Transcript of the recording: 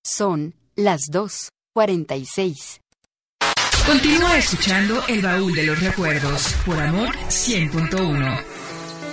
Son las 2:46. Continúa escuchando El Baúl de los Recuerdos por Amor 100.1.